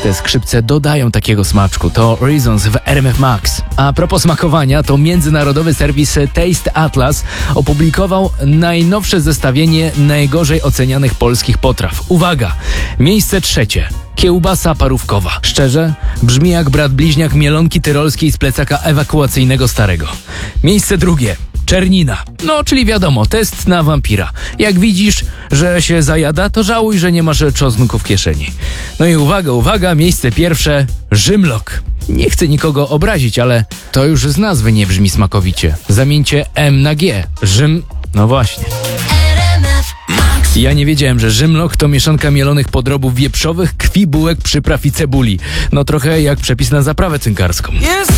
Te skrzypce dodają takiego smaczku. To Reasons w RMF Max. A propos smakowania, to międzynarodowy serwis Taste Atlas opublikował najnowsze zestawienie najgorzej ocenianych polskich potraw. Uwaga! Miejsce 3. Kiełbasa parówkowa. Szczerze, brzmi jak brat bliźniak mielonki tyrolskiej z plecaka ewakuacyjnego starego. Miejsce 2. Czernina. No, czyli wiadomo, test na wampira. Jak widzisz, że się zajada, to żałuj, że nie masz czosnku w kieszeni. No i uwaga, miejsce 1. Rzymlok. Nie chcę nikogo obrazić, ale to już z nazwy nie brzmi smakowicie. Zamieńcie M na G. No właśnie. Ja nie wiedziałem, że rzymlok to mieszanka mielonych podrobów wieprzowych, krwi, bułek, przypraw i cebuli. No trochę jak przepis na zaprawę cynkarską.